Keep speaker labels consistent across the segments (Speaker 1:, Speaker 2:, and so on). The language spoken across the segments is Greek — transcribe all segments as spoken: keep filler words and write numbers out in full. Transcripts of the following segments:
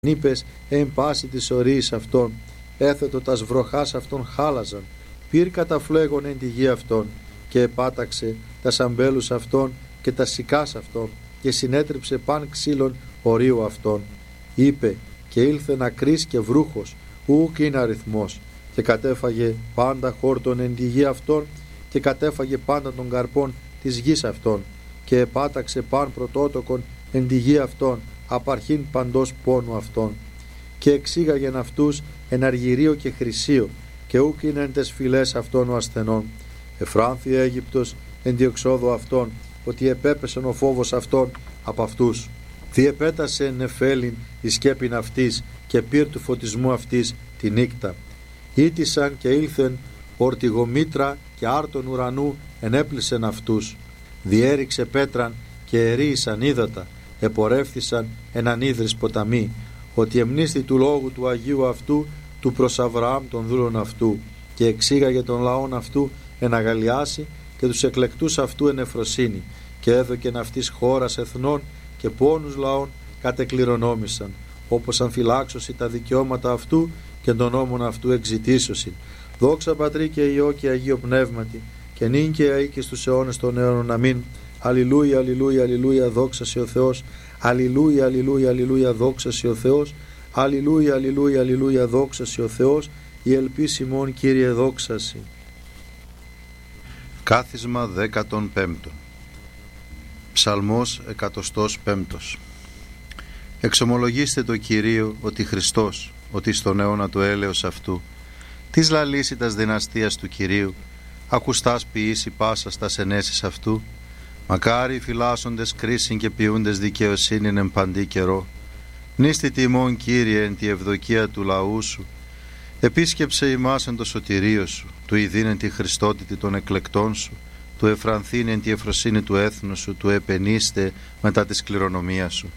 Speaker 1: νύπες εν πάση της ορίης αυτών, έθετο τας βροχάς αυτών χάλαζαν, πυρ καταφλέγον εν τη γη αυτών, και επάταξε τας αμπέλους αυτών και τας σικάς αυτών, και συνέτριψε παν ξύλων ορίου αυτών. Είπε, και ήλθε νακρής και βρούχος, ούκ είναι αριθμός, και κατέφαγε πάντα χόρτον εν τη γη αυτών, και κατέφαγε πάντα των καρπών της γης αυτών, και επάταξε παν πρωτότοκον εν τη γη αυτών, απαρχήν παντός πόνου αυτών. Και εξήγαγεν αυτούς εν αργυρίο και χρυσίο, και ούκ είναι εν τες φυλές αυτών ο ασθενών. Εφράνθη Αίγυπτος εν διεξόδου αυτών, ότι επέπεσεν ο φόβος αυτών από αυτούς. Διεπέτασε νεφέλιν η σκέπην αυτής, και πυρ του φωτισμού αυτής τη νύκτα. Ήτησαν και ήλθεν ορτιγομήτρα και άρτων ουρανού ενέπλησεν αυτούς. Διέριξε πέτραν και ερίησαν ύδατα, επορεύθησαν έναν ύδρις ποταμί, ότι εμνίστη του λόγου του Αγίου αυτού, του προς Αβραάμ των δούλων αυτού, και εξήγαγε τον λαόν αυτού εν αγαλιάσει και τους εκλεκτούς αυτού εν εφροσύνη, και έδωκεν αυτής χώρας εθνών και πόνους λαών κατεκληρονόμησαν, όπως αν φυλάξωσι τα δικαιώματα αυτού και των νόμων αυτού εξητήσωσι. Δόξα Πατρί και Υιό και Αγίο Πνεύματι, και νυν και αεί και στους αιώνες των αιώνων. Αμήν. Αλληλούια, αλληλούια, αλληλούια, δόξα σε ο Θεός. Αλληλούια, αλληλούια, αλληλούια, δόξα σε ο Θεός. Αλληλούια, αλληλούια, αλληλούια, δόξα σε ο Θεός. Η ελπίς ημών, Κύριε, δόξαση.
Speaker 2: Κάθισμα δέκατον πέμπτον. Ψαλμός εκατοστός πέμπτος. Εξομολογήστε το Κυρίο ότι Χριστός, ότι στον αιώνα του έλεος αυτού, της λαλήσιτας δυναστείας του Κυρίου, ακουστάς ποιήσει πάσας τας ενέσεις αυτού. Μακάρι οι φυλάσσοντες κρίσιν και ποιούντες δικαιοσύνην εν παντή καιρό. Νίστη τιμών, Κύριε, εν τη ευδοκία του λαού σου. Επίσκεψε ημάς εν το σωτηρίο σου, του ειδήν εν τη χριστότητη των εκλεκτών σου, του εφρανθήν εν τη εφροσύνη του έθνου σου, του επενίστε μετά της κληρονομίας σου.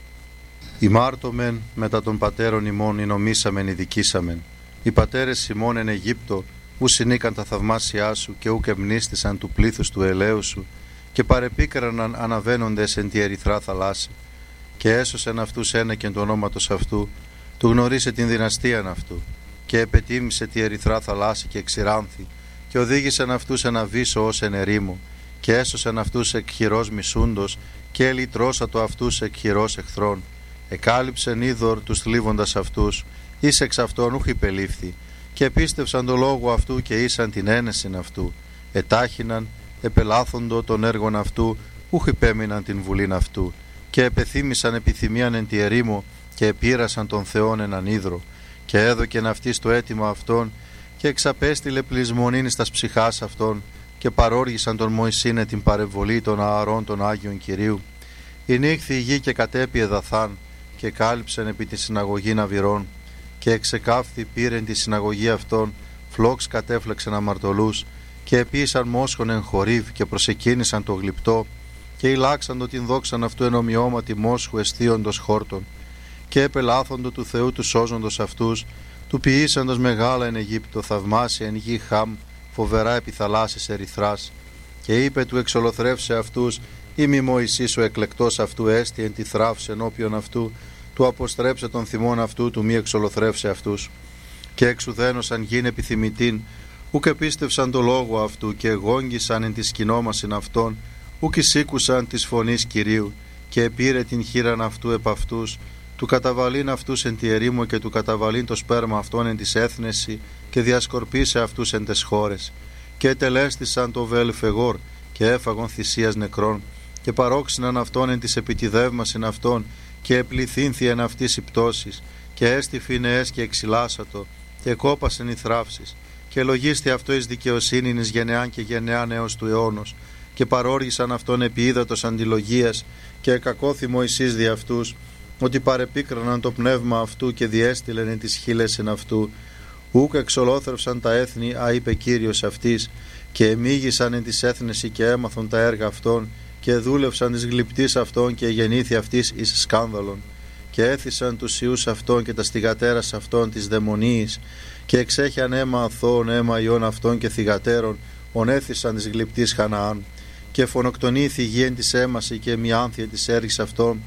Speaker 2: Ημάρτωμεν μετά των πατέρων ημών εινομήσαμεν ειδικήσαμεν. Οι πατέρες ημών εν Αιγύπτο ου συνήκαν τα θαυμάσια σου και ούκ εμνίστησαν του πλήθους του ελαίου σου, και παρεπίκραναν αναβαίνοντες εν τη ερυθρά θαλάσση, και έσωσεν αυτούς ένεκεν του ονόματος αυτού, του γνωρίσε την δυναστείαν αυτού, και επετίμησε τη ερυθρά θαλάσση και εξηράνθη, και οδήγησεν αυτούς εν αβύσσο ως εν ερήμο, και έσωσεν αυτούς εκ χειρός μισούντος, και ελυτρώσατο αυτούς εκ χειρός εχθρών. Εκάλυψεν είδωρ τους θλίβοντας αυτούς, εις εξ αυτών ούχ υπελήφθη, και επίστευσαν το λόγο αυτού και ήσαν την ένεσιν αυτού. Ετάχυναν, επελάθοντο των έργων αυτού, ούχ υπέμειναν την βουλήν αυτού, και επεθύμησαν επιθυμίαν εν τη ερήμο, και επήρασαν τον Θεόν έναν ίδρο, και έδωκεν αυτής το αίτημα αυτών, και εξαπέστειλε πλεισμονήν εις τας ψυχάς αυτών, και παρόργησαν τον Μωυσήνε την παρεμβολή των ααρών των Άγιων Κυρίου. Ηνύχθη η γη και κατέπιε δαθάν, και κάλυψεν επί τη συναγωγή ναβυρών, και εξεκάφθη πήρεν τη συναγωγή αυτών, φλόξ κατέφλεξεν αμαρτωλούς, και επίησαν μόσχον εν χορίβ, και προσεκίνησαν το γλυπτό, και ηλάξαντο την δόξαν αυτού εν ομοιώματι μόσχου εστίοντος χόρτων, και επελάθοντο του Θεού του σώζοντος αυτούς, του ποιήσαντος μεγάλα εν Αιγύπτο, θαυμάσια εν γη Χαμ, φοβερά επί θαλάσσης ερυθράς. Και είπε του εξολοθρεύσε αυτούς, ή μη Μωυσής ο εκλεκτός αυτού έστι εν τη θράψ ενώπιον αυτού, του αποστρέψε τον θυμόν αυτού, του μη εξολοθρεύσε αυτούς. Και εξουδένωσαν γην επιθυμητήν, ούκ επίστευσαν το λόγο αυτού, και εγόγγισαν εν τη σκηνόμασιν αυτών, ούκ εισήκουσαν της φωνής Κυρίου, και επήρε την χείραν αυτού επ' αυτούς, του καταβαλήν αυτούς εν τη ερήμο, και του καταβαλήν το σπέρμα αυτών εν της έθνεση, και διασκορπίσε αυτούς εν τες χώρες. Και ετελέστησαν το βέλφεγόρ, και έφαγον θυσίας νεκρών, και παρόξυναν αυτόν εν της επιτιδεύμασιν αυτών, και επληθύνθη εν αυτής η πτώσης, και έστι φινεές και εξυλάσατο, και κόπασεν οι θράψεις, και λογίστη αυτό εις δικαιοσύνην εις γενεάν και γενεάν έως του αιώνος, και παρόργησαν αυτόν επί ύδατος αντιλογίας, και εκακώθη Μωυσής δι' αυτούς, ότι παρεπίκραναν το πνεύμα αυτού, και διέστειλεν εν τις χείλες εν αυτού. Ούκ εξολόθρευσαν τα έθνη, α είπε Κύριος αυτής, και εμίγησαν εν της έθνεση, και έμαθον τα έργα αυτών, και δούλευσαν της γλυπτής αυτών, και γεννήθη αυτής εις σκάνδαλον. Και έθισαν τους ιούς αυτών και τα στιγατέρας αυτών της δαιμονίης, και εξέχιαν αίμα αθώων, αίμα ιών αυτών και θυγατέρων, ονέθισαν της γλυπτής Χαναάν. Και φωνοκτονήθη η γη εν της έμαση, και μη άνθια της έργης αυτών,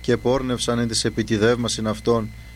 Speaker 1: και πόρνευσαν εν της επιτιδεύμασιν αυτών